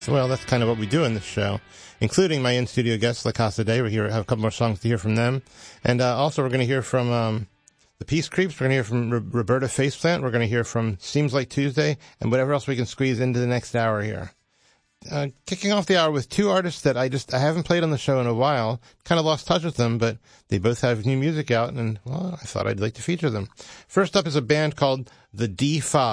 Well, that's kind of what we do in this show, including my in-studio guests, La Casa Day. We have a couple more songs to hear from them. And also we're going to hear from the Peace Creeps. We're going to hear from Roberta Faceplant. We're going to hear from Seems Like Tuesday, and whatever else we can squeeze into the next hour here. Kicking off the hour with two artists that I haven't played on the show in a while. Kind of lost touch with them, but they both have new music out, and, well, I thought I'd like to feature them. First up is a band called The D5.